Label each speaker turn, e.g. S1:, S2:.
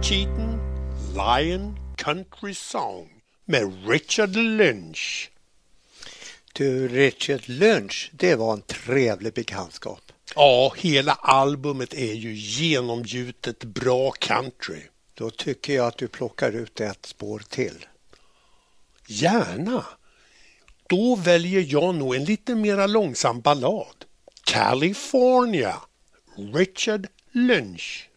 S1: Cheatin' Lion Country Song med Richard Lynch.
S2: Du, Richard Lynch, det var en trevlig bekantskap.
S1: Ja, hela albumet är ju genomgjutet bra country.
S2: Då tycker jag att du plockar ut ett spår till.
S1: Gärna. Då väljer jag nog en lite mera långsam ballad. California, Richard Lynch.